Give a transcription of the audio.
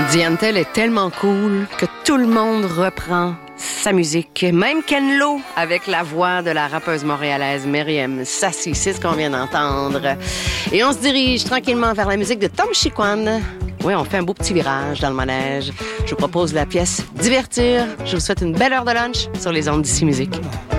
Diantel est tellement cool que tout le monde reprend sa musique. Même Ken Lo avec la voix de la rappeuse montréalaise Myriam Sassi. C'est ce qu'on vient d'entendre. Et on se dirige tranquillement vers la musique de Tom Chiquan. Oui, on fait un beau petit virage dans le manège. Je vous propose la pièce Divertir. Je vous souhaite une belle heure de lunch sur les ondes d'Ici Musique.